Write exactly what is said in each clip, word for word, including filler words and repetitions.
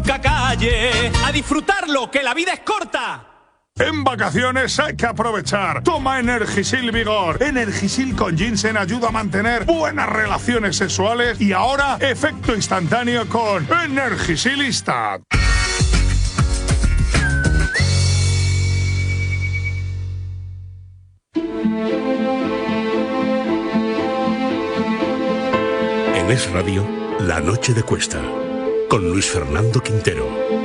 Calle, a disfrutarlo, que la vida es corta. En vacaciones hay que aprovechar. Toma Energisil Vigor. Energisil con ginseng ayuda a mantener buenas relaciones sexuales y ahora efecto instantáneo con Energisilista. En Es Radio, La Noche de Cuesta, con Luis Fernando Quintero.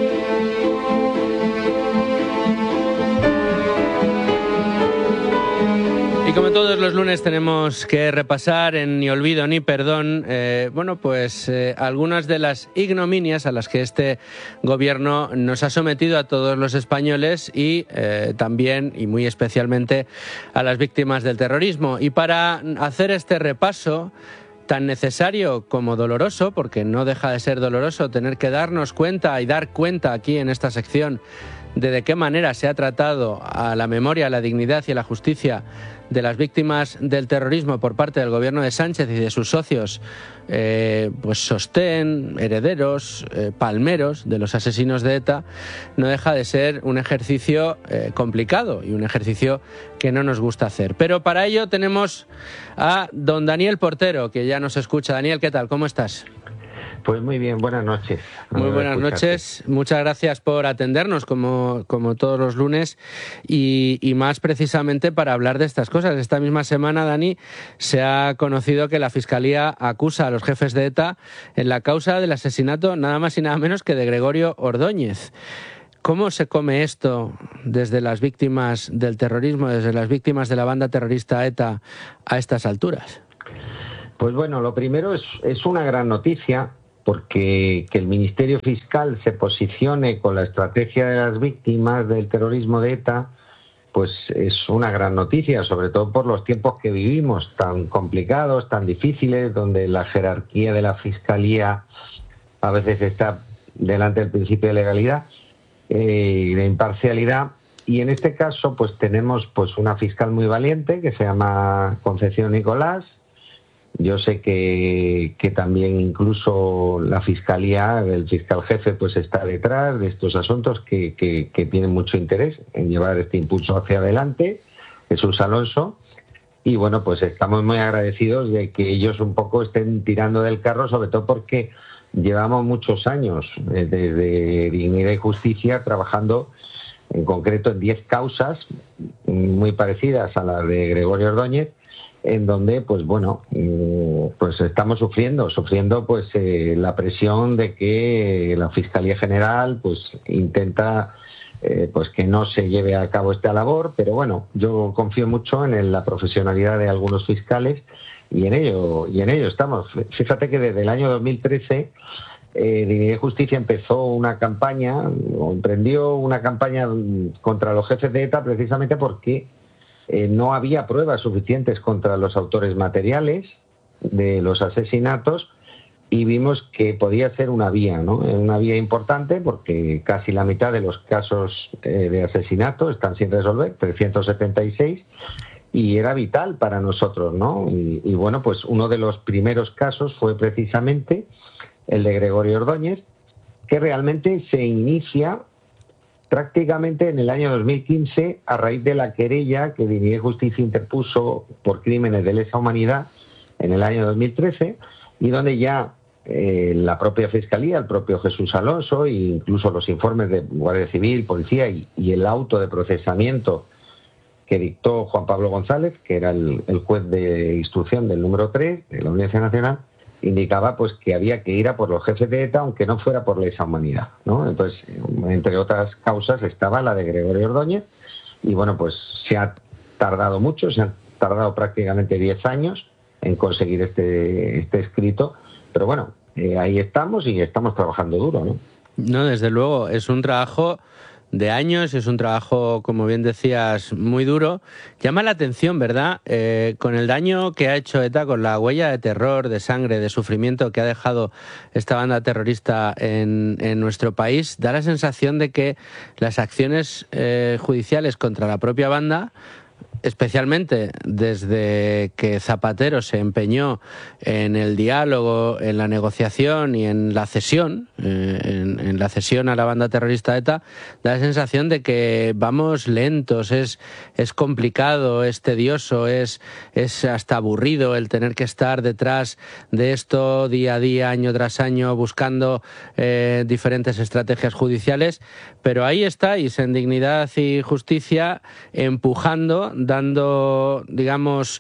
Y como todos los lunes tenemos que repasar en Ni Olvido ni Perdón, eh, bueno, pues eh, algunas de las ignominias a las que este gobierno nos ha sometido a todos los españoles y eh, también y muy especialmente a las víctimas del terrorismo. Y para hacer este repaso tan necesario como doloroso, porque no deja de ser doloroso tener que darnos cuenta y dar cuenta aquí en esta sección de de qué manera se ha tratado a la memoria, a la dignidad y a la justicia de las víctimas del terrorismo por parte del gobierno de Sánchez y de sus socios, eh, pues sostén, herederos, eh, palmeros de los asesinos de ETA, no deja de ser un ejercicio eh, complicado y un ejercicio que no nos gusta hacer. Pero para ello tenemos a don Daniel Portero, que ya nos escucha. Daniel, ¿qué tal? ¿Cómo estás? Pues muy bien, buenas noches. Muy buenas noches, muchas gracias por atendernos como, como todos los lunes y, y más precisamente para hablar de estas cosas. Esta misma semana, Dani, se ha conocido que la Fiscalía acusa a los jefes de ETA en la causa del asesinato nada más y nada menos que de Gregorio Ordóñez. ¿Cómo se come esto desde las víctimas del terrorismo, desde las víctimas de la banda terrorista ETA a estas alturas? Pues bueno, lo primero es, es una gran noticia, porque que el Ministerio Fiscal se posicione con la estrategia de las víctimas del terrorismo de ETA, pues es una gran noticia, sobre todo por los tiempos que vivimos, tan complicados, tan difíciles, donde la jerarquía de la Fiscalía a veces está delante del principio de legalidad y eh, de imparcialidad. Y en este caso, pues tenemos pues una fiscal muy valiente que se llama Concepción Nicolás. Yo sé que, que también incluso la Fiscalía, el fiscal jefe, pues está detrás de estos asuntos que, que, que tienen mucho interés en llevar este impulso hacia adelante, Jesús Alonso. Y bueno, pues estamos muy agradecidos de que ellos un poco estén tirando del carro, sobre todo porque llevamos muchos años eh, desde Dignidad y Justicia trabajando en concreto en diez causas muy parecidas a las de Gregorio Ordóñez, en donde, pues bueno, pues estamos sufriendo, sufriendo pues eh, la presión de que la Fiscalía General pues intenta eh, pues que no se lleve a cabo esta labor, pero bueno, yo confío mucho en la profesionalidad de algunos fiscales y en ello y en ello estamos. Fíjate que desde el año dos mil trece eh, Dignidad y Justicia empezó una campaña, o emprendió una campaña contra los jefes de ETA precisamente porque Eh, no había pruebas suficientes contra los autores materiales de los asesinatos y vimos que podía ser una vía, ¿no? Una vía importante porque casi la mitad de los casos eh, de asesinato están sin resolver, trescientos setenta y seis, y era vital para nosotros, ¿no? Y, y bueno, pues uno de los primeros casos fue precisamente el de Gregorio Ordóñez, que realmente se inicia prácticamente en el año dos mil quince, a raíz de la querella que Dignidad y Justicia interpuso por crímenes de lesa humanidad en el año dos mil trece, y donde ya eh, la propia Fiscalía, el propio Jesús Alonso, e incluso los informes de Guardia Civil, Policía y, y el auto de procesamiento que dictó Juan Pablo González, que era el, el juez de instrucción del número tres de la Audiencia Nacional, indicaba pues que había que ir a por los jefes de ETA aunque no fuera por lesa humanidad, ¿no? Entonces, entre otras causas estaba la de Gregorio Ordóñez y bueno, pues se ha tardado mucho, se han tardado prácticamente diez años en conseguir este, este escrito, pero bueno, eh, ahí estamos y estamos trabajando duro, ¿no? No, desde luego, es un trabajo de años, es un trabajo, como bien decías, muy duro. Llama la atención, ¿verdad? Eh, con el daño que ha hecho ETA, con la huella de terror, de sangre, de sufrimiento que ha dejado esta banda terrorista en, en nuestro país, da la sensación de que las acciones eh, judiciales contra la propia banda especialmente desde que Zapatero se empeñó en el diálogo, en la negociación y en la cesión, eh, en, en la cesión a la banda terrorista ETA, da la sensación de que vamos lentos, es, es complicado, es tedioso, es, es hasta aburrido el tener que estar detrás de esto día a día, año tras año, buscando eh, diferentes estrategias judiciales, pero ahí estáis en Dignidad y Justicia empujando, dando, digamos,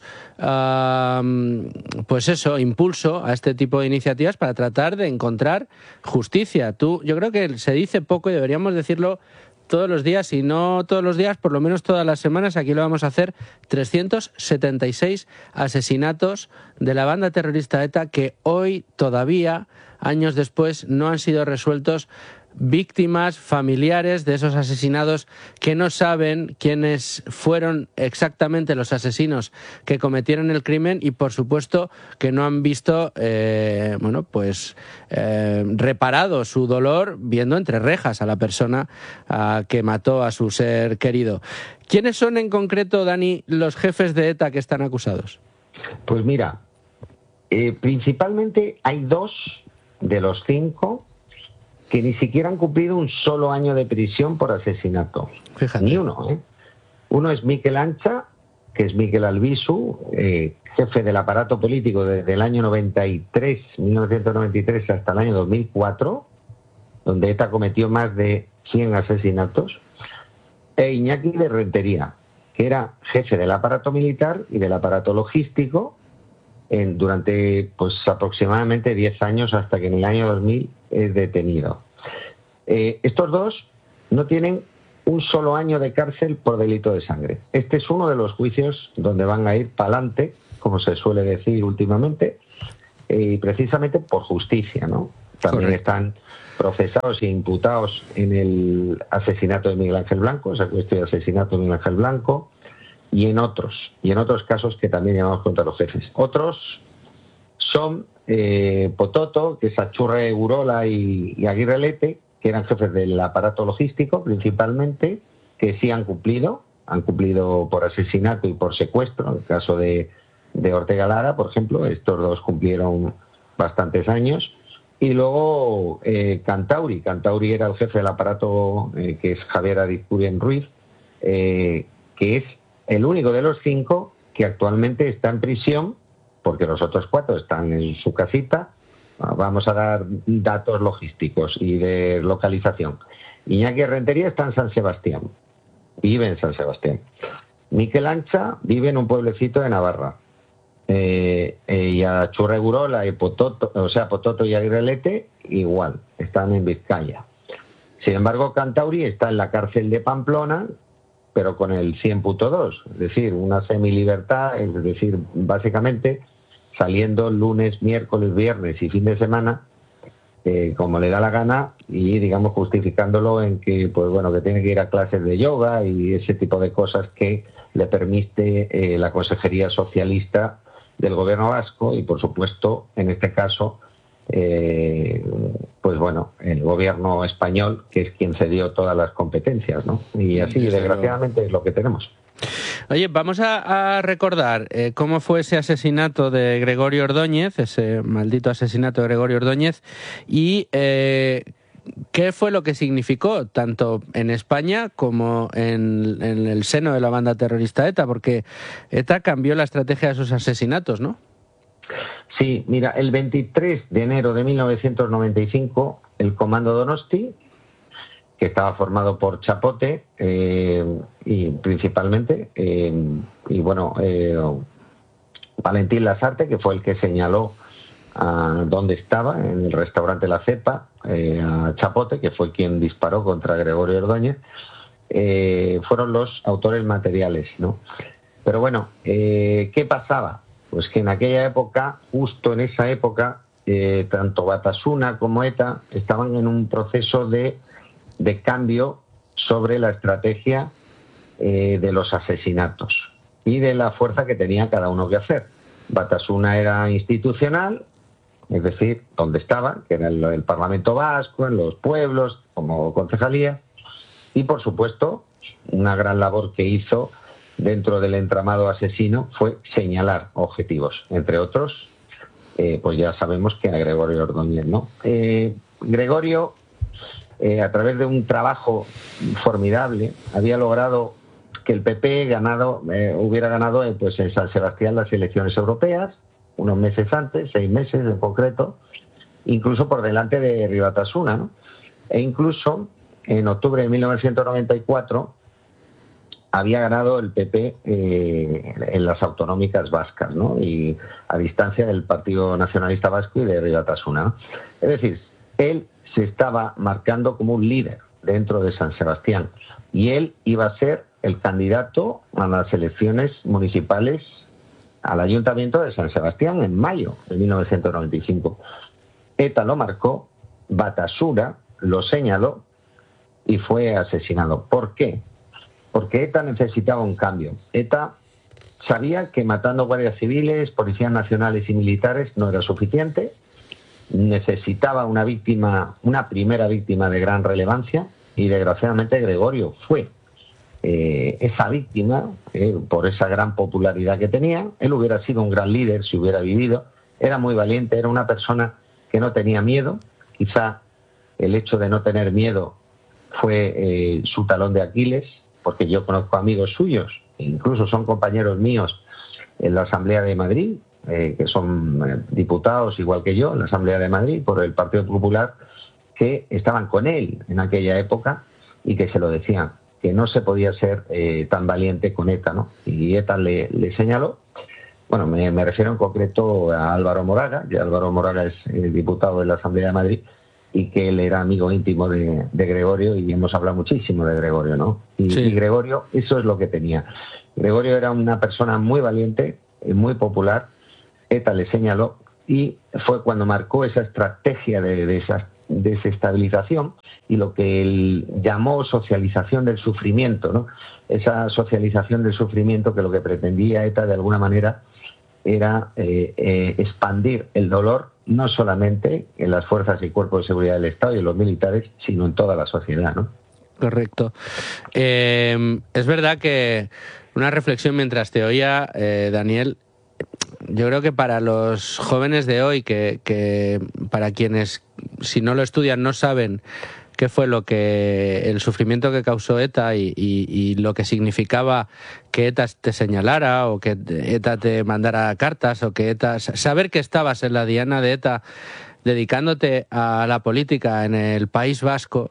uh, pues eso, impulso a este tipo de iniciativas para tratar de encontrar justicia. Tú, yo creo que se dice poco y deberíamos decirlo todos los días, y no todos los días, por lo menos todas las semanas. Aquí lo vamos a hacer. trescientos setenta y seis asesinatos de la banda terrorista ETA que hoy todavía, años después, no han sido resueltos. Víctimas, familiares de esos asesinados que no saben quiénes fueron exactamente los asesinos que cometieron el crimen y, por supuesto, que no han visto, eh, bueno, pues eh, reparado su dolor viendo entre rejas a la persona a, que mató a su ser querido. ¿Quiénes son en concreto, Dani, los jefes de ETA que están acusados? Pues mira, eh, principalmente hay dos de los cinco que ni siquiera han cumplido un solo año de prisión por asesinato. Fíjate. Ni uno, ¿eh? Uno es Mikel Ancha, que es Mikel Albizu, eh, jefe del aparato político desde el año noventa y tres, mil novecientos noventa y tres hasta el año dos mil cuatro, donde ETA cometió más de cien asesinatos, e Iñaki de Rentería, que era jefe del aparato militar y del aparato logístico en, durante pues aproximadamente diez años, hasta que en el año dos mil es detenido. Eh, estos dos no tienen un solo año de cárcel por delito de sangre. Este es uno de los juicios donde van a ir para adelante, como se suele decir últimamente, y eh, precisamente por justicia, ¿no? También Correcto. Están procesados e imputados en el asesinato de Miguel Ángel Blanco, secuestro y asesinato de Miguel Ángel Blanco, y en otros, y en otros casos que también llamamos contra los jefes. Otros son eh, Pototo, que es Achurre Gurola y, y Aguirre Lete, que eran jefes del aparato logístico principalmente, que sí han cumplido, han cumplido por asesinato y por secuestro. En el caso de, de Ortega Lara, por ejemplo, estos dos cumplieron bastantes años. Y luego eh, Cantauri, Cantauri era el jefe del aparato, eh, que es Javier Adizpurien Ruiz, eh, que es el único de los cinco que actualmente está en prisión, porque los otros cuatro están en su casita. Vamos a dar datos logísticos y de localización. Iñaki Rentería está en San Sebastián, vive en San Sebastián. Mikel Ancha vive en un pueblecito de Navarra. Eh, eh, y a Achurre Gurola y Pototo, o sea, Pototo y Aguirre Lete, igual, están en Vizcaya. Sin embargo, Cantauri está en la cárcel de Pamplona, pero con el cien punto dos, es decir, una semilibertad, es decir, básicamente saliendo lunes, miércoles, viernes y fin de semana, eh, como le da la gana, y digamos justificándolo en que, pues bueno, que tiene que ir a clases de yoga y ese tipo de cosas que le permite eh, la Consejería Socialista del Gobierno vasco y, por supuesto, en este caso, eh, pues bueno, el Gobierno español, que es quien cedió todas las competencias, ¿no? Y así, desgraciadamente, es lo que tenemos. Oye, vamos a, a recordar eh, cómo fue ese asesinato de Gregorio Ordóñez, ese maldito asesinato de Gregorio Ordóñez, y eh, qué fue lo que significó tanto en España como en, en el seno de la banda terrorista ETA, porque ETA cambió la estrategia de sus asesinatos, ¿no? Sí, mira, el veintitrés de enero de mil novecientos noventa y cinco, el Comando Donosti, que estaba formado por Chapote eh, y principalmente, eh, y bueno, eh, Valentín Lasarte, que fue el que señaló a dónde estaba, en el restaurante La Cepa, eh, a Chapote, que fue quien disparó contra Gregorio Ordóñez, eh, fueron los autores materiales, ¿no? Pero bueno, eh, ¿qué pasaba? Pues que en aquella época, justo en esa época, eh, tanto Batasuna como ETA estaban en un proceso de de cambio sobre la estrategia eh, de los asesinatos y de la fuerza que tenía cada uno que hacer. Batasuna era institucional, es decir, donde estaba, que era el, el Parlamento Vasco, en los pueblos, como concejalía, y por supuesto una gran labor que hizo dentro del entramado asesino fue señalar objetivos, entre otros, eh, pues ya sabemos que a Gregorio Ordóñez, ¿no? Eh, Gregorio, eh, a través de un trabajo formidable, había logrado que el P P ganado, eh, hubiera ganado eh, pues en San Sebastián las elecciones europeas, unos meses antes, seis meses en concreto, incluso por delante de Rui Batasuna, ¿no? E incluso en octubre de mil novecientos noventa y cuatro había ganado el P P eh, en las autonómicas vascas, ¿no? Y a distancia del Partido Nacionalista Vasco y de Rui Batasuna, ¿no? Es decir, él se estaba marcando como un líder dentro de San Sebastián y él iba a ser el candidato a las elecciones municipales al Ayuntamiento de San Sebastián en mayo de mil novecientos noventa y cinco. ETA lo marcó, Batasuna lo señaló y fue asesinado. ¿Por qué? Porque ETA necesitaba un cambio. ETA sabía que matando guardias civiles, policías nacionales y militares no era suficiente. Necesitaba una víctima, una primera víctima de gran relevancia, y desgraciadamente Gregorio fue eh, esa víctima eh, por esa gran popularidad que tenía. Él hubiera sido un gran líder si hubiera vivido. Era muy valiente, era una persona que no tenía miedo. Quizá el hecho de no tener miedo fue eh, su talón de Aquiles, porque yo conozco amigos suyos, incluso son compañeros míos en la Asamblea de Madrid, eh, que son eh, diputados igual que yo en la Asamblea de Madrid por el Partido Popular, que estaban con él en aquella época y que se lo decían, que no se podía ser eh, tan valiente con ETA, ¿no? Y ETA le, le señaló, bueno, me, me refiero en concreto a Álvaro Moraga, que Álvaro Moraga es eh, diputado de la Asamblea de Madrid, y que él era amigo íntimo de, de Gregorio, y hemos hablado muchísimo de Gregorio, ¿no? Y, sí. y Gregorio, eso es lo que tenía. Gregorio era una persona muy valiente, muy popular, ETA le señaló, y fue cuando marcó esa estrategia de, de esa desestabilización y lo que él llamó socialización del sufrimiento, ¿no? Esa socialización del sufrimiento que lo que pretendía ETA de alguna manera era eh, eh, expandir el dolor no solamente en las fuerzas y cuerpos de seguridad del Estado y en los militares, sino en toda la sociedad, ¿no? Correcto. Eh, es verdad que una reflexión mientras te oía, eh, Daniel, yo creo que para los jóvenes de hoy, que, que para quienes si no lo estudian no saben qué fue lo que el sufrimiento que causó ETA y, y, y lo que significaba que ETA te señalara o que ETA te mandara cartas o que ETA... Saber que estabas en la diana de ETA dedicándote a la política en el País Vasco,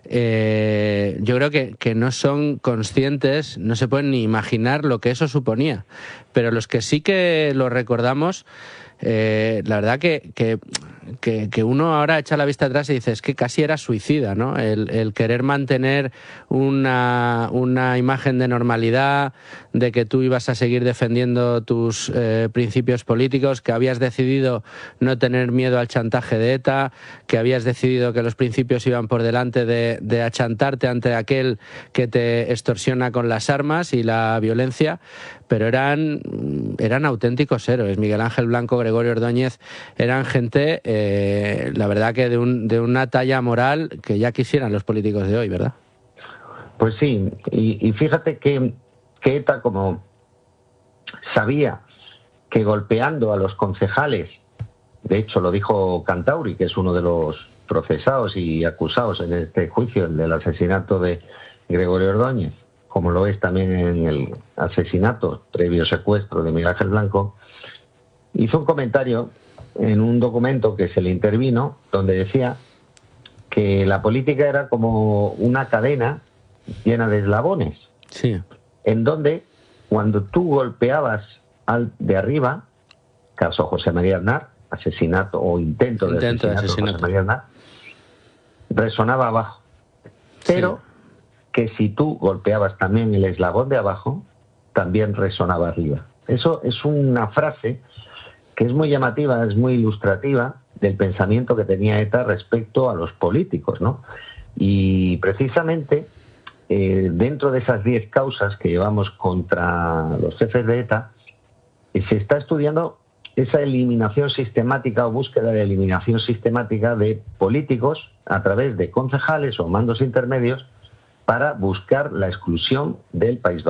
eh, yo creo que, que no son conscientes, no se pueden ni imaginar lo que eso suponía. Pero los que sí que lo recordamos, eh, la verdad que... que Que, que uno ahora echa la vista atrás y dice, es que casi era suicida, ¿no? El, el querer mantener una, una imagen de normalidad, de que tú ibas a seguir defendiendo tus eh, principios políticos, que habías decidido no tener miedo al chantaje de ETA, que habías decidido que los principios iban por delante de, de achantarte ante aquel que te extorsiona con las armas y la violencia, pero eran, eran auténticos héroes. Miguel Ángel Blanco, Gregorio Ordóñez, eran gente... Eh, Eh, la verdad que de, un, de una talla moral que ya quisieran los políticos de hoy, ¿verdad? Pues sí, y, y fíjate que, que ETA, como sabía que golpeando a los concejales, de hecho lo dijo Cantauri, que es uno de los procesados y acusados en este juicio, el del asesinato de Gregorio Ordóñez, como lo es también en el asesinato previo secuestro de Miguel Ángel Blanco, hizo un comentario en un documento que se le intervino, donde decía que la política era como una cadena llena de eslabones, sí, en donde cuando tú golpeabas al de arriba, caso José María Aznar, asesinato o intento de intento asesinato, de asesinato de José María Aznar, resonaba abajo, pero sí, que si tú golpeabas también el eslabón de abajo, también resonaba arriba. Eso es una frase que es muy llamativa, es muy ilustrativa del pensamiento que tenía ETA respecto a los políticos, ¿no? Y precisamente eh, dentro de esas diez causas que llevamos contra los jefes de ETA, eh, se está estudiando esa eliminación sistemática o búsqueda de eliminación sistemática de políticos a través de concejales o mandos intermedios para buscar la exclusión del País Vasco.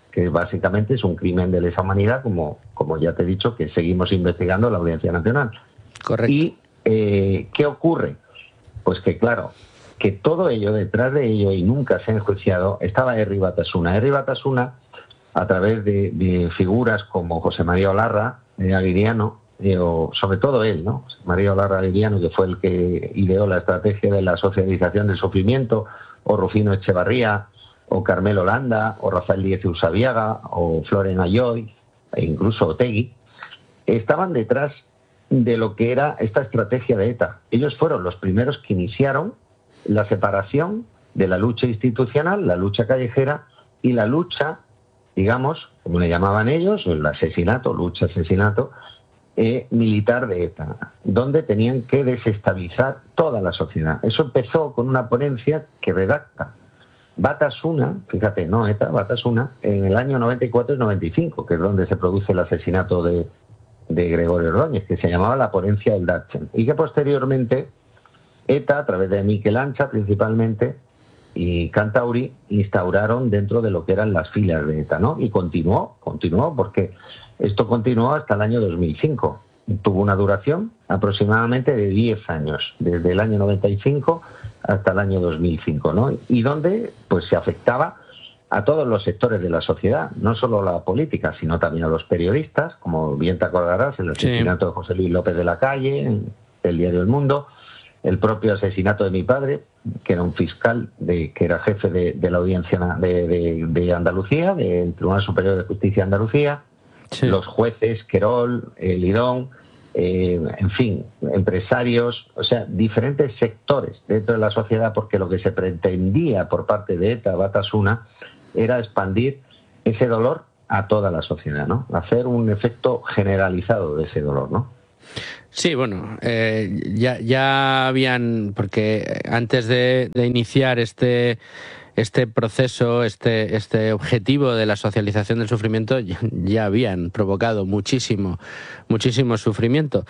que básicamente es un crimen de lesa humanidad, como, como ya te he dicho, que seguimos investigando la Audiencia Nacional. Correcto. ¿Y eh, qué ocurre? Pues que, claro, que todo ello, detrás de ello, y nunca se ha enjuiciado, estaba Herri Batasuna. Herri Batasuna, a través de, de figuras como José María Olarra, eh, Aguiriano, eh, o sobre todo él, ¿no? José María Olarra Aguiriano, que fue el que ideó la estrategia de la socialización del sufrimiento, o Rufino Echevarría, o Carmelo Landa, o Rafael Díez Usabiaga, o Floren Ayoy, e incluso Otegui, estaban detrás de lo que era esta estrategia de ETA. Ellos fueron los primeros que iniciaron la separación de la lucha institucional, la lucha callejera y la lucha, digamos, como le llamaban ellos, el asesinato, lucha asesinato, eh, militar de ETA, donde tenían que desestabilizar toda la sociedad. Eso empezó con una ponencia que redacta Batasuna, fíjate, no ETA, Batasuna, en el año noventa y cuatro y noventa y cinco, que es donde se produce el asesinato de, de Gregorio Ordóñez, que se llamaba la ponencia del Datchen, y que posteriormente ETA, a través de Miquel Ancha principalmente, y Cantauri, instauraron dentro de lo que eran las filas de ETA, ¿no? Y continuó, continuó, porque esto continuó hasta el año dos mil cinco. Tuvo una duración aproximadamente de diez años, desde el año noventa y cinco hasta el año dos mil cinco, ¿no? Y donde pues se afectaba a todos los sectores de la sociedad, no solo a la política, sino también a los periodistas, como bien te acordarás, el asesinato sí. de José Luis López de la Calle, del diario El Mundo, el propio asesinato de mi padre, que era un fiscal, de, que era jefe de, de la audiencia de, de, de Andalucía, del Tribunal Superior de Justicia de Andalucía, sí. los jueces, Querol, eh, Lidón, eh, en fin, empresarios, o sea, diferentes sectores dentro de la sociedad, porque lo que se pretendía por parte de ETA, Batasuna, era expandir ese dolor a toda la sociedad, ¿no? Hacer un efecto generalizado de ese dolor, ¿no? Sí, bueno, eh, ya, ya habían, porque antes de, de iniciar este este proceso, este este objetivo de la socialización del sufrimiento, ya, ya habían provocado muchísimo, muchísimo sufrimiento.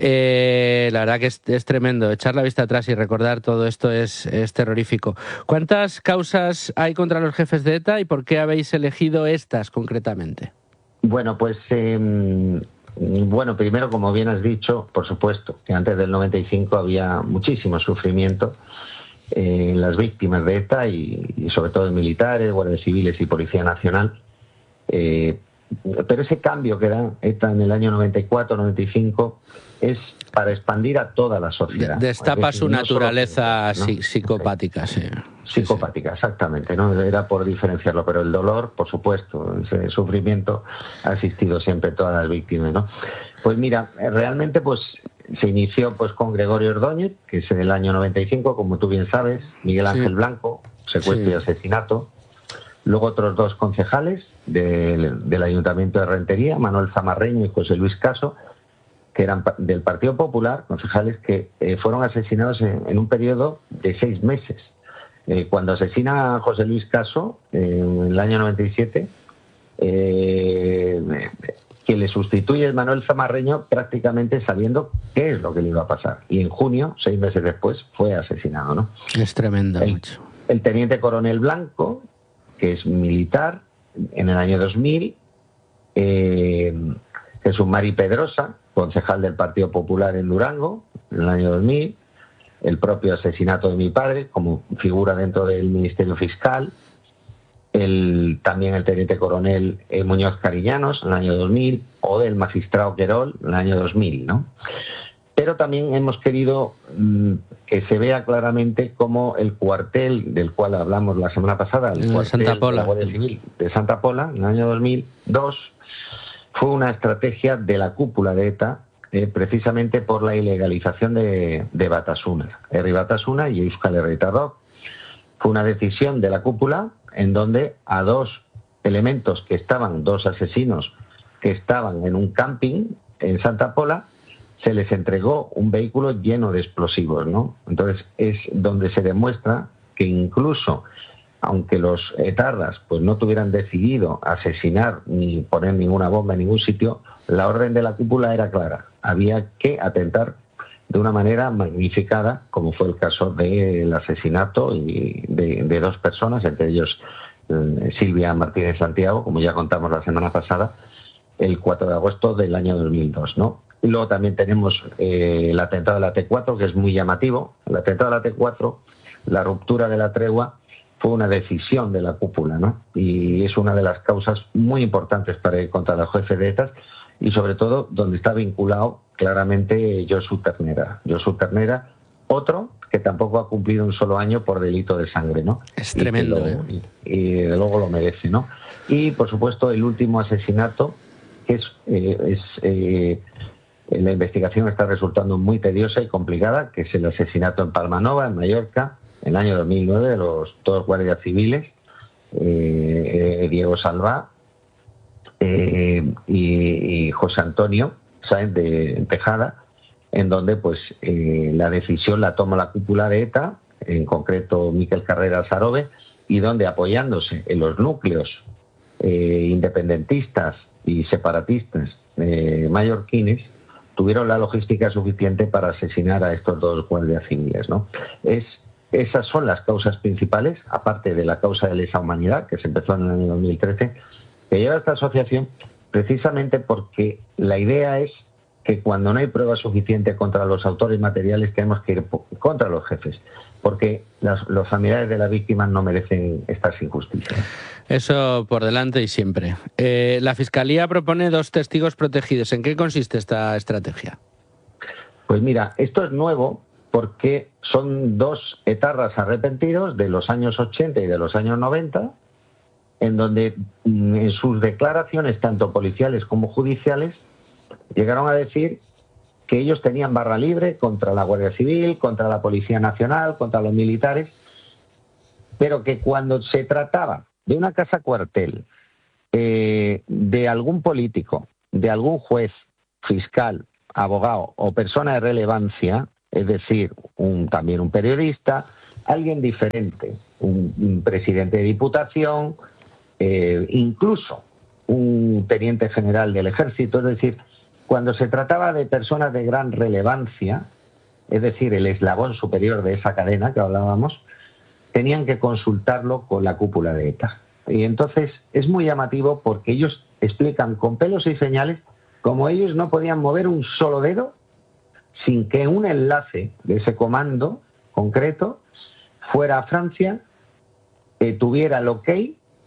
Eh, la verdad que es, es tremendo. Echar la vista atrás y recordar todo esto es, es terrorífico. ¿Cuántas causas hay contra los jefes de ETA y por qué habéis elegido estas concretamente? Bueno, pues... Eh... Bueno, primero, como bien has dicho, por supuesto, que antes del noventa y cinco había muchísimo sufrimiento en eh, las víctimas de ETA y, y sobre todo en militares, guardias civiles y Policía Nacional. Eh, pero ese cambio que da ETA en el año noventa y cuatro noventa y cinco es para expandir a toda la sociedad. Destapa su no naturaleza solo, ¿no? psicopática, sí. Psicopática, exactamente, ¿no? Era por diferenciarlo, pero el dolor, por supuesto, ese sufrimiento ha existido siempre en todas las víctimas, ¿no? Pues mira, realmente pues se inició pues con Gregorio Ordóñez, que es en el año noventa y cinco, como tú bien sabes, Miguel Ángel sí. Blanco, secuestro sí. y asesinato. Luego otros dos concejales del, del Ayuntamiento de Rentería, Manuel Zamarreño y José Luis Caso, que eran del Partido Popular, concejales que eh, fueron asesinados en, en un periodo de seis meses. Eh, cuando asesina a José Luis Caso, eh, en el año noventa y siete, eh, quien le sustituye es Manuel Zamarreño, prácticamente sabiendo qué es lo que le iba a pasar. Y en junio, seis meses después, fue asesinado, ¿no? Es tremendo. El, el teniente coronel Blanco, que es militar, en el año dos mil, eh, Jesús Mari Pedrosa, concejal del Partido Popular en Durango, en el año dos mil, el propio asesinato de mi padre como figura dentro del Ministerio Fiscal, el, también el teniente coronel eh, Muñoz Cariñanos en el año dos mil, o del magistrado Querol en el año dos mil, ¿no? Pero también hemos querido mmm, que se vea claramente cómo el cuartel del cual hablamos la semana pasada, el de cuartel Santa Pola. de la Guardia Civil de Santa Pola, en el año dos mil dos, fue una estrategia de la cúpula de ETA, eh, precisamente por la ilegalización de, de Batasuna, Herri Batasuna y Euskal Herritarrok. Fue una decisión de la cúpula en donde a dos elementos que estaban, dos asesinos que estaban en un camping en Santa Pola, se les entregó un vehículo lleno de explosivos, ¿no? Entonces es donde se demuestra que incluso aunque los etarras pues no tuvieran decidido asesinar ni poner ninguna bomba en ningún sitio, la orden de la cúpula era clara. Había que atentar de una manera magnificada, como fue el caso del asesinato y de, de dos personas, entre ellos eh, Silvia Martínez Santiago, como ya contamos la semana pasada, el cuatro de agosto del año dos mil dos, ¿no? Y luego también tenemos eh, el atentado de la T cuatro, que es muy llamativo. El atentado de la T cuatro, la ruptura de la tregua, fue una decisión de la cúpula, ¿no? Y es una de las causas muy importantes para ir contra los jefes de ETA, y sobre todo donde está vinculado claramente Josu Ternera. Josu Ternera, otro que tampoco ha cumplido un solo año por delito de sangre, ¿no? Es tremendo, y, ¿eh? y, y de luego lo merece, ¿no? Y, por supuesto, el último asesinato, que es... Eh, es eh, la investigación está resultando muy tediosa y complicada, que es el asesinato en Palmanova, en Mallorca, en el año dos mil nueve, de los dos guardias civiles, eh, eh, Diego Salvá eh, y, y José Antonio Sáenz de Tejada, en donde pues eh, la decisión la toma la cúpula de ETA, en concreto Miquel Carreras Arobe, y donde, apoyándose en los núcleos eh, independentistas y separatistas eh, mallorquines, tuvieron la logística suficiente para asesinar a estos dos guardias civiles, ¿no? Es, esas son las causas principales, aparte de la causa de lesa humanidad, que se empezó en el año dos mil trece, que lleva a esta asociación precisamente porque la idea es que cuando no hay prueba suficiente contra los autores materiales tenemos que ir contra los jefes, porque las, los familiares de las víctimas no merecen estas injusticias. Eso por delante y siempre. Eh, la Fiscalía propone dos testigos protegidos. ¿En qué consiste esta estrategia? Pues mira, esto es nuevo porque son dos etarras arrepentidos de los años ochenta y de los años noventa, en donde en sus declaraciones, tanto policiales como judiciales, llegaron a decir que ellos tenían barra libre contra la Guardia Civil, contra la Policía Nacional, contra los militares, pero que cuando se trataba de una casa cuartel, eh, de algún político, de algún juez, fiscal, abogado o persona de relevancia, es decir, un, también un periodista, alguien diferente, un, un presidente de diputación, eh, incluso un teniente general del ejército, es decir, cuando se trataba de personas de gran relevancia, es decir, el eslabón superior de esa cadena que hablábamos, tenían que consultarlo con la cúpula de ETA. Y entonces es muy llamativo porque ellos explican con pelos y señales cómo ellos no podían mover un solo dedo sin que un enlace de ese comando concreto fuera a Francia, eh, tuviera el ok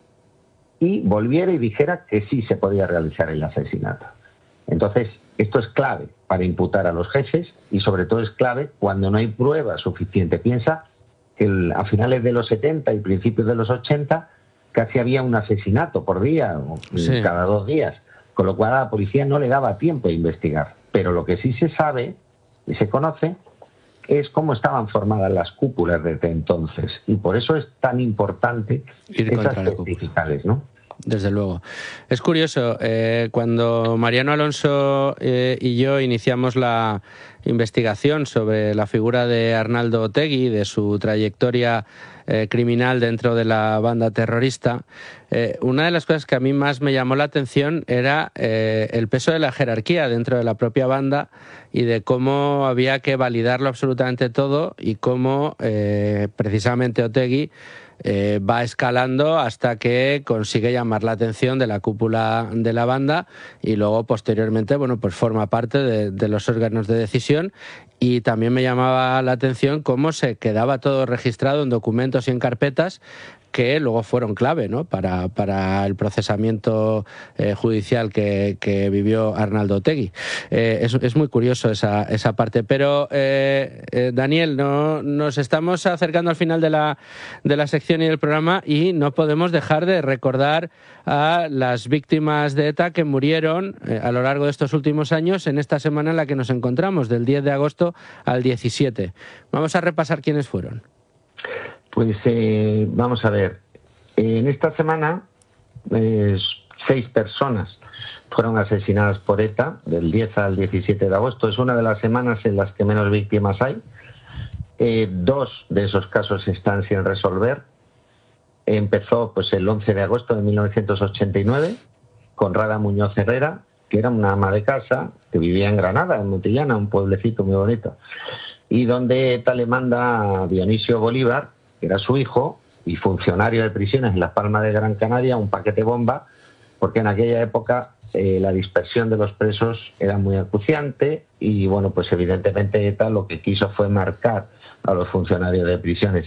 y volviera y dijera que sí se podía realizar el asesinato. Entonces, esto es clave para imputar a los jefes y sobre todo es clave cuando no hay prueba suficiente. Piensa que el, a finales de los setenta y principios de los ochenta casi había un asesinato por día o sí. cada dos días, con lo cual a la policía no le daba tiempo a investigar. Pero lo que sí se sabe y se conoce es cómo estaban formadas las cúpulas desde entonces, y por eso es tan importante ir esas contra la testificales, ¿no? Desde luego. Es curioso, eh, cuando Mariano Alonso eh, y yo iniciamos la investigación sobre la figura de Arnaldo Otegi, de su trayectoria eh, criminal dentro de la banda terrorista, eh, una de las cosas que a mí más me llamó la atención era eh, el peso de la jerarquía dentro de la propia banda y de cómo había que validarlo absolutamente todo y cómo eh, precisamente Otegi Eh, va escalando hasta que consigue llamar la atención de la cúpula de la banda y luego posteriormente bueno pues forma parte de, de los órganos de decisión. Y también me llamaba la atención cómo se quedaba todo registrado en documentos y en carpetas que luego fueron clave, ¿no? para, para el procesamiento eh, judicial que, que vivió Arnaldo Otegi. Eh, es, es muy curioso esa, esa parte. Pero, eh, eh, Daniel, no, nos estamos acercando al final de la, de la sección y del programa y no podemos dejar de recordar a las víctimas de ETA que murieron eh, a lo largo de estos últimos años en esta semana en la que nos encontramos, del diez de agosto al diecisiete. Vamos a repasar quiénes fueron. Pues eh, vamos a ver, en esta semana eh, seis personas fueron asesinadas por ETA, del diez al diecisiete de agosto. Es una de las semanas en las que menos víctimas hay. Eh, dos de esos casos están sin resolver. Empezó pues el once de agosto de mil novecientos ochenta y nueve con Rada Muñoz Herrera, que era una ama de casa que vivía en Granada, en Montillana, un pueblecito muy bonito, y donde ETA le manda a Dionisio Bolívar, que era su hijo, y funcionario de prisiones en Las Palmas de Gran Canaria, un paquete bomba, porque en aquella época eh, la dispersión de los presos era muy acuciante y, bueno, pues evidentemente ETA lo que quiso fue marcar a los funcionarios de prisiones.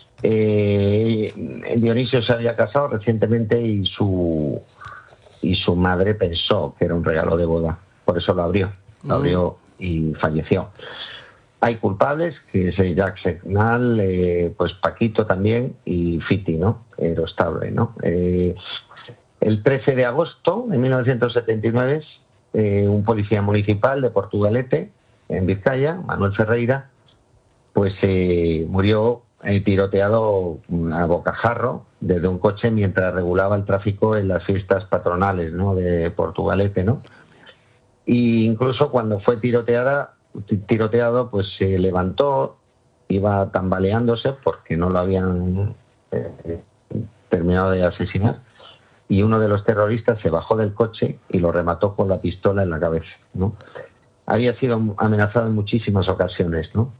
Eh, Dionisio se había casado recientemente y su y su madre pensó que era un regalo de boda, por eso lo abrió, lo abrió y falleció. Hay culpables, que es Jacques Segnal, eh, pues Paquito también y Fiti, ¿no? Erostable, ¿no? Eh, el trece de agosto de mil novecientos setenta y nueve, eh, un policía municipal de Portugalete, en Vizcaya, Manuel Ferreira, pues eh, murió eh, tiroteado a bocajarro desde un coche mientras regulaba el tráfico en las fiestas patronales, ¿no?, de Portugalete, ¿no? Y incluso cuando fue tiroteada, tiroteado, pues se levantó, iba tambaleándose porque no lo habían eh, terminado de asesinar, y uno de los terroristas se bajó del coche y lo remató con la pistola en la cabeza, ¿no? Había sido amenazado en muchísimas ocasiones, ¿no?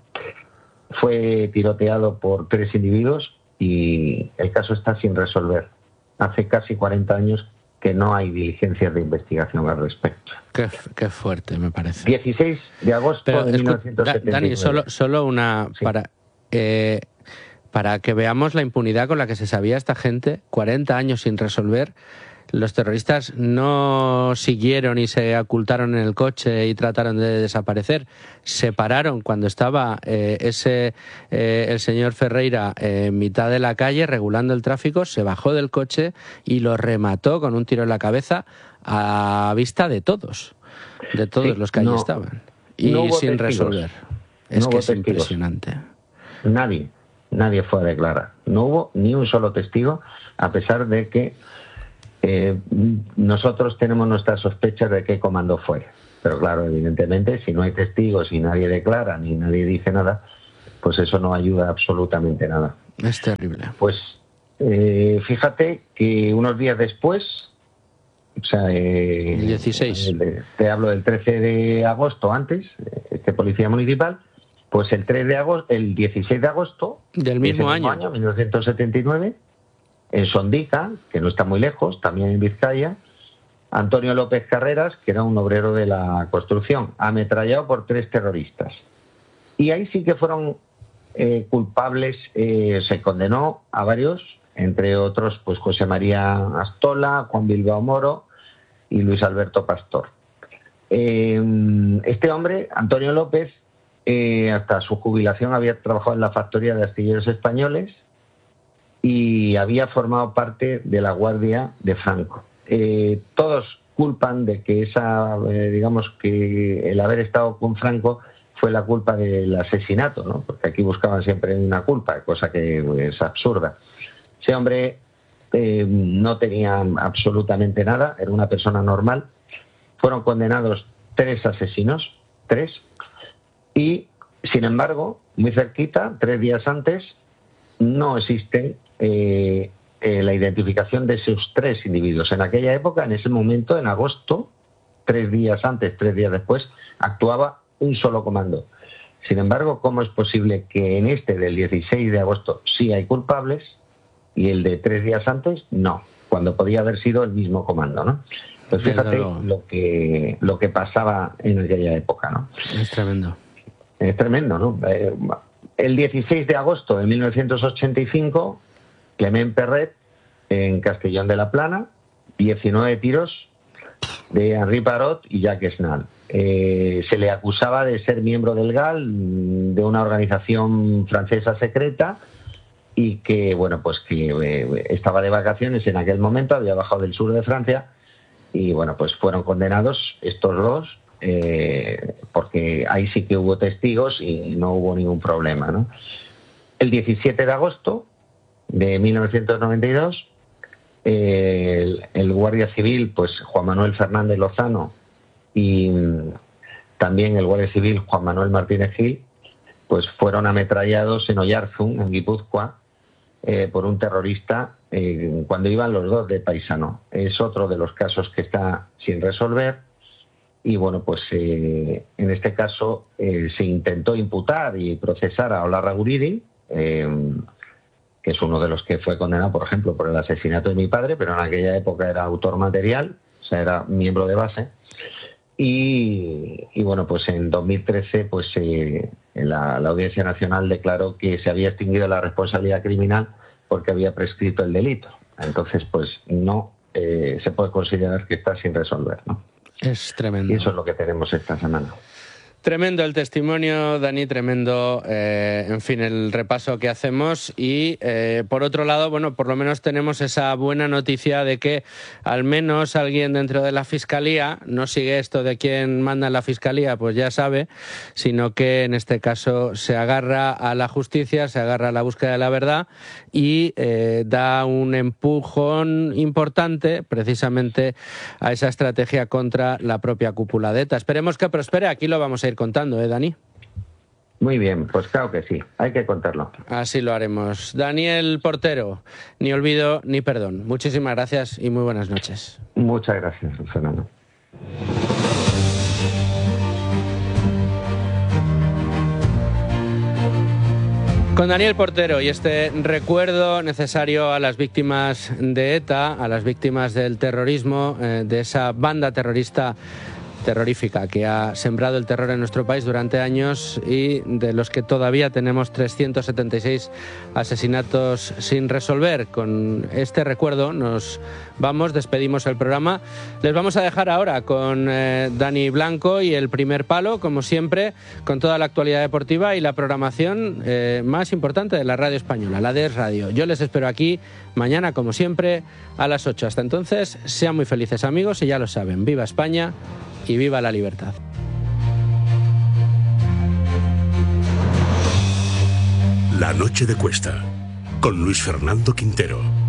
Fue tiroteado por tres individuos y el caso está sin resolver. Hace casi cuarenta años que no hay diligencias de investigación al respecto. Qué, qué fuerte, me parece. dieciséis de agosto Pero, de escu- mil novecientos setenta y nueve. Dani, solo, solo una... Sí. Para, eh, para que veamos la impunidad con la que se sabía esta gente, cuarenta años sin resolver. Los terroristas no siguieron y se ocultaron en el coche y trataron de desaparecer. Se pararon cuando estaba eh, ese eh, el señor Ferreira eh, en mitad de la calle regulando el tráfico, se bajó del coche y lo remató con un tiro en la cabeza a vista de todos, de todos Sí, los que allí no, estaban. Y no hubo sin testigos. resolver. Es No que hubo es testigos. impresionante. Nadie, nadie fue a declarar. No hubo ni un solo testigo, a pesar de que eh, nosotros tenemos nuestras sospechas de qué comando fue. Pero claro, evidentemente, si no hay testigos y nadie declara ni nadie dice nada, pues eso no ayuda absolutamente nada. Es terrible. Pues eh, fíjate que unos días después, o sea, eh, El dieciséis. eh, te hablo del trece de agosto antes, este policía municipal, pues el tres de agosto, el dieciséis de agosto Del mismo ese año. mil novecientos setenta y nueve, en Sondica, que no está muy lejos, también en Vizcaya, Antonio López Carreras, que era un obrero de la construcción, ametrallado por tres terroristas. Y ahí sí que fueron eh, culpables, eh, se condenó a varios, entre otros pues José María Astola, Juan Bilbao Moro y Luis Alberto Pastor. Eh, este hombre, Antonio López, eh, hasta su jubilación había trabajado en la factoría de astilleros españoles y había formado parte de la Guardia de Franco. Eh, todos culpan de que esa, eh, digamos que el haber estado con Franco fue la culpa del asesinato, ¿no? Porque aquí buscaban siempre una culpa, cosa que es absurda. Ese hombre eh, no tenía absolutamente nada, era una persona normal. Fueron condenados tres asesinos, tres, y sin embargo, muy cerquita, tres días antes, no existe eh, eh, la identificación de esos tres individuos. En aquella época, en ese momento, en agosto, tres días antes, tres días después, actuaba un solo comando. Sin embargo, ¿cómo es posible que en este del dieciséis de agosto sí hay culpables y el de tres días antes no? Cuando podía haber sido el mismo comando, ¿no? Pues fíjate lo que, lo que pasaba en aquella época, ¿no? Es tremendo. Es tremendo, ¿no? Eh, el dieciséis de agosto de mil novecientos ochenta y cinco, Clement Perret, en Castellón de la Plana, diecinueve tiros de Henri Parot y Jacques Snall. Eh, se le acusaba de ser miembro del G A L, de una organización francesa secreta, y que, bueno, pues que eh, estaba de vacaciones en aquel momento, había bajado del sur de Francia, y, bueno, pues fueron condenados estos dos, eh, porque ahí sí que hubo testigos y no hubo ningún problema, ¿no? El diecisiete de agosto de mil novecientos noventa y dos, eh, el, el guardia civil, pues Juan Manuel Fernández Lozano, y también el guardia civil Juan Manuel Martínez Gil, pues fueron ametrallados en Oyarzún, en Guipúzcoa, eh, por un terrorista eh, cuando iban los dos de paisano. Es otro de los casos que está sin resolver. Y bueno, pues eh, en este caso eh, se intentó imputar y procesar a Olarra Guridi, eh, que es uno de los que fue condenado, por ejemplo, por el asesinato de mi padre, pero en aquella época era autor material, o sea, era miembro de base. Y, y bueno, pues en dos mil trece pues eh, la, la Audiencia Nacional declaró que se había extinguido la responsabilidad criminal porque había prescrito el delito. Entonces, pues no eh, se puede considerar que está sin resolver, ¿no? Es tremendo. Y eso es lo que tenemos esta semana. Tremendo el testimonio, Dani, tremendo, eh, en fin, el repaso que hacemos y, eh, por otro lado, bueno, por lo menos tenemos esa buena noticia de que al menos alguien dentro de la Fiscalía no sigue esto de quién manda en la Fiscalía, pues ya sabe, sino que en este caso se agarra a la justicia, se agarra a la búsqueda de la verdad y eh, da un empujón importante precisamente a esa estrategia contra la propia cúpula de ETA. Esperemos que prospere, aquí lo vamos a ir contando, ¿eh, Dani? Muy bien, pues claro que sí, hay que contarlo. Así lo haremos. Daniel Portero, ni olvido ni perdón. Muchísimas gracias y muy buenas noches. Muchas gracias, Fernando. Con Daniel Portero y este recuerdo necesario a las víctimas de ETA, a las víctimas del terrorismo, eh, de esa banda terrorista terrorífica que ha sembrado el terror en nuestro país durante años y de los que todavía tenemos trescientos setenta y seis asesinatos sin resolver. Con este recuerdo nos vamos, despedimos el programa. Les vamos a dejar ahora con eh, Dani Blanco y el primer palo, como siempre, con toda la actualidad deportiva y la programación eh, más importante de la radio española, la de Es Radio. Yo les espero aquí mañana, como siempre, a las ocho. Hasta entonces, sean muy felices, amigos, y ya lo saben, viva España y viva la libertad. La noche de Cuesta, con Luis Fernando Quintero.